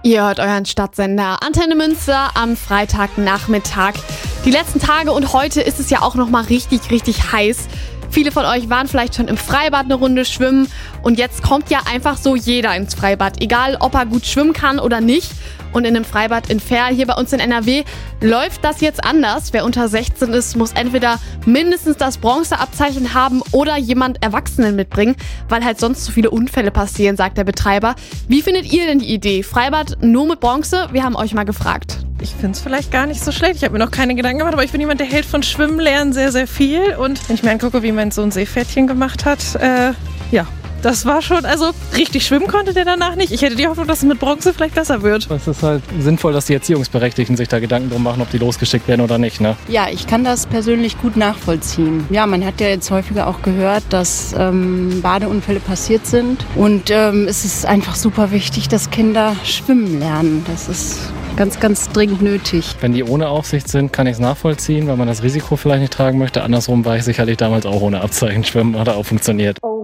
Ihr hört euren Stadtsender Antenne Münster am Freitagnachmittag. Die letzten Tage und heute ist es ja auch nochmal richtig, richtig heiß. Viele von euch waren vielleicht schon im Freibad eine Runde schwimmen und jetzt kommt ja einfach so jeder ins Freibad, egal ob er gut schwimmen kann oder nicht. Und in einem Freibad in Verl, hier bei uns in NRW, läuft das jetzt anders. Wer unter 16 ist, muss entweder mindestens das Bronzeabzeichen haben oder jemand Erwachsenen mitbringen, weil halt sonst zu viele Unfälle passieren, sagt der Betreiber. Wie findet ihr denn die Idee? Freibad nur mit Bronze? Wir haben euch mal gefragt. Ich finde es vielleicht gar nicht so schlecht. Ich habe mir noch keine Gedanken gemacht, aber ich bin jemand, der hält von Schwimmen lernen sehr, sehr viel. Und wenn ich mir angucke, wie mein Sohn Seepferdchen gemacht hat, das war schon, also richtig schwimmen konnte der danach nicht. Ich hätte die Hoffnung, dass es mit Bronze vielleicht besser wird. Es ist halt sinnvoll, dass die Erziehungsberechtigten sich da Gedanken drum machen, ob die losgeschickt werden oder nicht, ne? Ja, ich kann das persönlich gut nachvollziehen. Ja, man hat ja jetzt häufiger auch gehört, dass Badeunfälle passiert sind. Und es ist einfach super wichtig, dass Kinder schwimmen lernen. Das ist ganz, ganz dringend nötig. Wenn die ohne Aufsicht sind, kann ich es nachvollziehen, weil man das Risiko vielleicht nicht tragen möchte. Andersrum war ich sicherlich damals auch ohne Abzeichen schwimmen, hat auch funktioniert.